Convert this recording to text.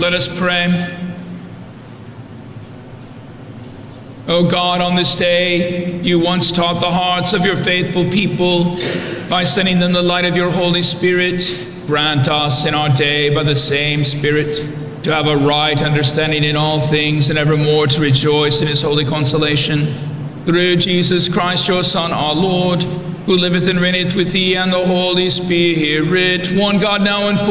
Let us pray. O God, on this day, you once taught the hearts of your faithful people by sending them the light of your Holy Spirit. Grant us in our day, by the same Spirit, to have a right understanding in all things and evermore to rejoice in his holy consolation. Through Jesus Christ, your Son, our Lord, who liveth and reigneth with thee and the Holy Spirit, one God, now and forever.